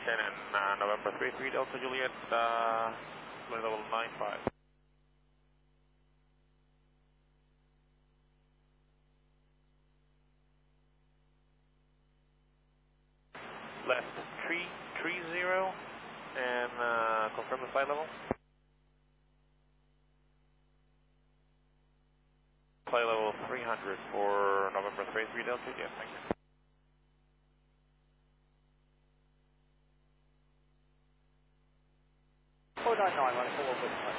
and November 33 Delta Juliet, level 95. Left 330 and confirm the flight level. Flight level 300 for November 33 Delta Juliet, thank you. Oh, 99, running forward with